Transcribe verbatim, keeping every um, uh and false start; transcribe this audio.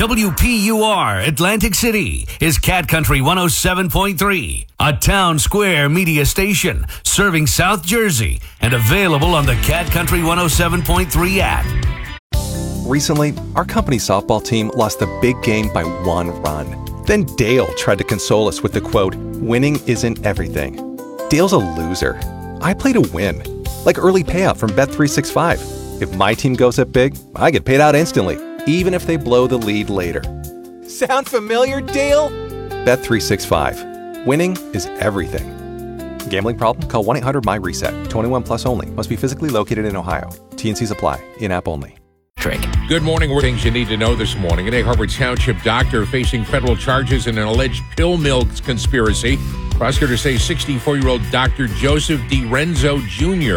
W P U R Atlantic City is Cat Country one oh seven point three, a Town Square media station serving South Jersey and available on the Cat Country one oh seven point three app. Recently, our company softball team lost the big game by one run. Then Dale tried to console us with the quote, "Winning isn't everything." Dale's a loser. I play to win. Like early payout from Bet three sixty-five. If my team goes up big, I get paid out instantly, even if they blow the lead later. Sound familiar, Dale? Bet three sixty-five. Winning is everything. Gambling problem? Call one eight hundred my reset. twenty-one plus only. Must be physically located in Ohio. T N Cs apply. In-app only. Good morning. We're things you need to know this morning. An Egg Harbor Township doctor facing federal charges in an alleged pill mill conspiracy. Prosecutors say sixty-four-year-old Doctor Joseph DiRenzo Junior